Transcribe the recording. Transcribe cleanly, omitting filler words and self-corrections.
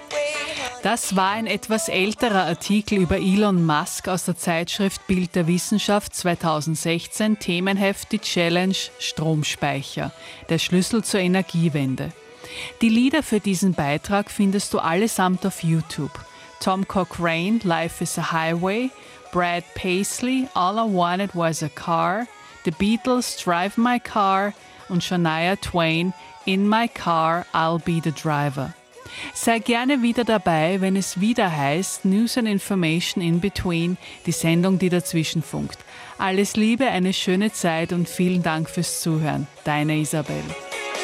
Das war ein etwas älterer Artikel über Elon Musk aus der Zeitschrift Bild der Wissenschaft 2016, Themenheft Die Challenge Stromspeicher, der Schlüssel zur Energiewende. Die Lieder für diesen Beitrag findest du allesamt auf YouTube. Tom Cochrane, Life is a Highway, Brad Paisley, All I Wanted Was a Car, The Beatles, Drive My Car und Shania Twain, In My Car, I'll Be the Driver. Sei gerne wieder dabei, wenn es wieder heißt News and Information in Between, die Sendung, die dazwischen funkt. Alles Liebe, eine schöne Zeit und vielen Dank fürs Zuhören. Deine Isabel.